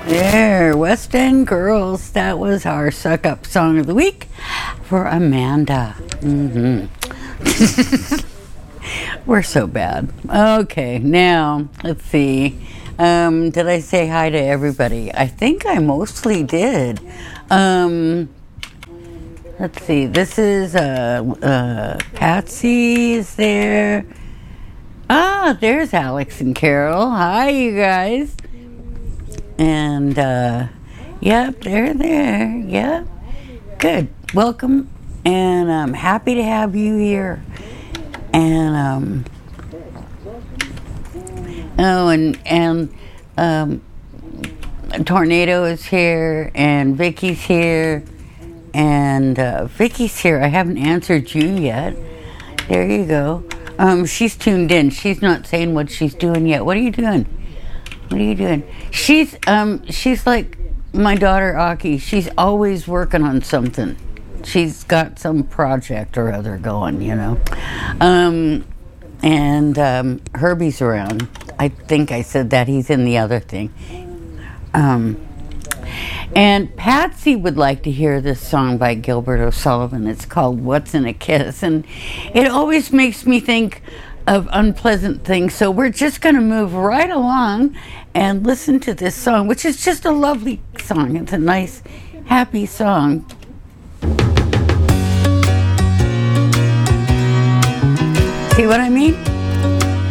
There, West End Girls. That was our suck up song of the week for Amanda. We're so bad. Okay, now let's see. Did I say hi to everybody? I think I mostly did. Let's see. This is Patsy is there. Ah, there's Alex and Carol. Hi, you guys. And, yep, they're there. Yep. Good. Welcome. And I'm happy to have you here. And, Tornado is here, and Vicky's here. And, Vicky's here. I haven't answered you yet. There you go. She's tuned in. She's not saying what she's doing yet. What are you doing? What are you doing? She's like my daughter Aki. She's always working on something. She's got some project or other going, you know. Herbie's around. I think I said that. He's in the other thing. And Patsy would like to hear this song by Gilbert O'Sullivan. It's called What's in a Kiss. And it always makes me think of unpleasant things. So we're just going to move right along and listen to this song, which is just a lovely song. It's a nice, happy song. See what I mean?